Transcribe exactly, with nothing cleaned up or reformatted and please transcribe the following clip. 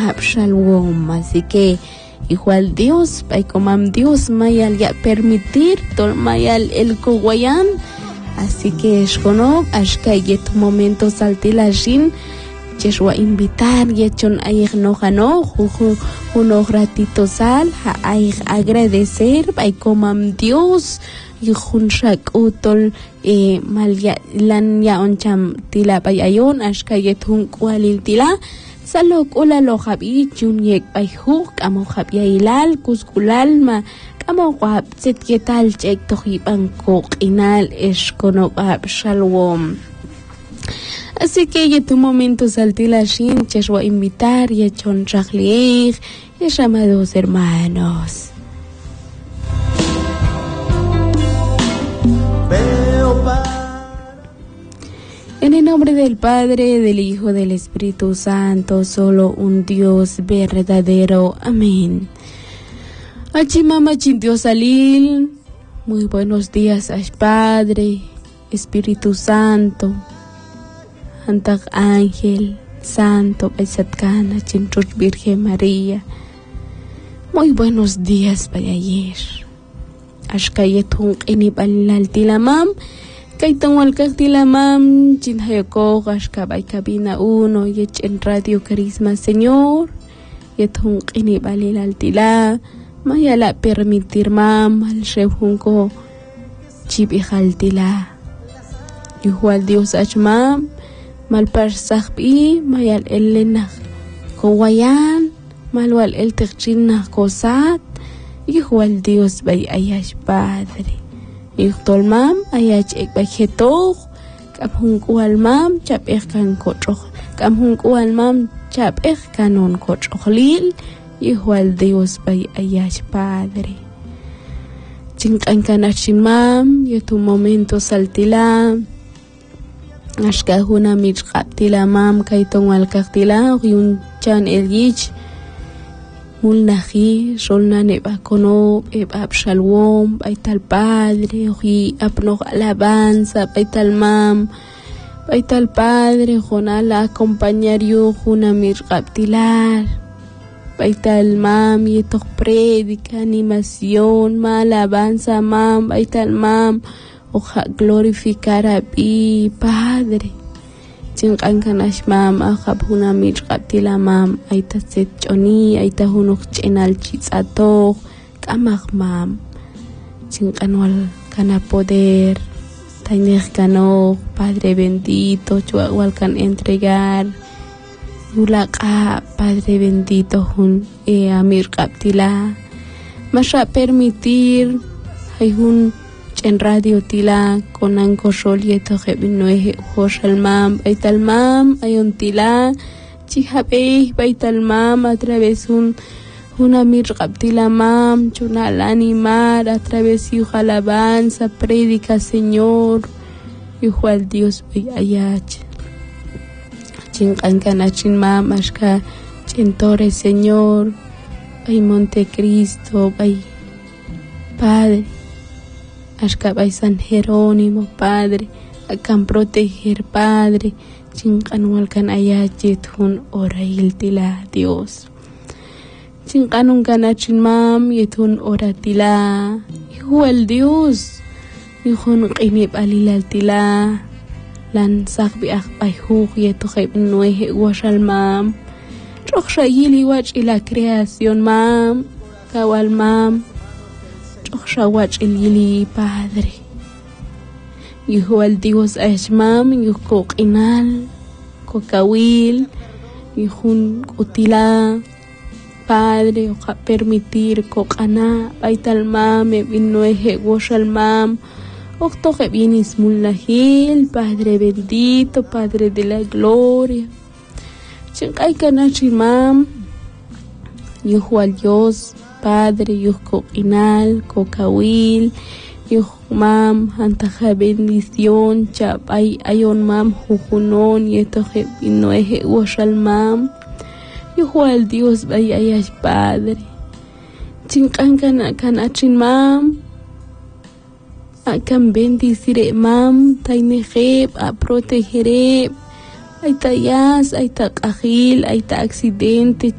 Absalom. Así que igual Dios, hay como Dios mayal ya permitir tol mayal el kowayan. Así que es cono ashka yet momento saltilashin. Yeshua invitar yechon ayer no gano juju uno ratito sal ha ayer agradecer hay como Dios y junshak utol eh mal ya lan ya oncham tila payayon ashka yetun kwalil tila salok ula lo habi jun yek bay huk amo habya ilal kuskulal ma amo wab set yetal chek tohibang kok inal es kono Absalom. Así que ya tu momento saltila shin cheshwa invitar y echon chaklir y llamados hermanos. En el nombre del Padre, del Hijo, del Espíritu Santo, solo un Dios verdadero. Amén. Achimama chindio salil. Muy buenos días, Ash Padre, Espíritu Santo, Antag Ángel, Santo, Paisatkana, Chinchuch Virgen María. Muy buenos días para ayer. Ashkayetung inibalal tilamam. Kaitong walkak tilamam. Chinhayoko, ashkabay cabina uno. Yech en Radio Carisma, Señor. Yetung inibalal tila. Mayala permitir mam. Al shevunko. Chibihal tila. Igual Dios achmam. Malparsakbi mayal elena kowayan malwal el terchinna kosat igual Dios bay ayash Padre igual mam ayash ek bay heto kamhung kual mam chap ek kan kochoch kamhung kual mam chap ek kanon kocholil igual Dios bay ayash Padre chinkan kanachin mam yetu momento saltila ashka huna michqaptila mam kayton walkaqtila yun chan eljich mulnahi solna neba kono eb Absalom baital Padre y apno alabanza baital mam baital Padre jona la acompañario huna michqaptila baital mam yetok predica animación ma alabanza mam baital mam oja glorificar a ti, Padre. Chinkankanash mam, ajabhuna michqaptila mam, aita set choni, aita hunuk chenal chitzato, kamag mam. Chinkanwal kana poder, tainech kano, Padre bendito, chuawal kan entregar. Yulaka, Padre bendito hun, e amirqaptila. Masha permitir, hay hun en Radio Tila con anco rolieto jebinoe hoshal mam baital mam ayon tila chihabe baital mam a través un una mirqaptila mam chunal animar a través yu alabanza predica Señor igual Dios ayach chinkankanachin mam ashka chentore Señor ay Montecristo ay Padre ashka bay San Jerónimo, Padre, akan proteger, Padre, chinkanwal kan ayachet hun orail tila, Dios. Chinkanun kanachin mam, yetun oratila, igual Dios, yihun qinib alilal tila, lan sakbi akbay huk yetu khayb nuehe washal mam, choksha yili wach ila creación mam, kawal mam, Oxawach el yili Padre igual Dios ashmam yuko qinal kokawil yihun utila Padre oja permitir kokana baital mam ebinoeje woshal mam oktoje bienis mulahil Padre bendito Padre de la gloria chinkay kanachimam yuhual Dios Padre, yuko inal, kokawil, yuh mam, antaja bendición, chapay, ayon mam, jujunon, yetoje, binoeje, washal mam, yuhu al Dios, bayayash Padre. Chinkan kana kanachin mam, akan bendicire mam, tainejeb, a protegereb, aita yas, aita kahil, aita accidente,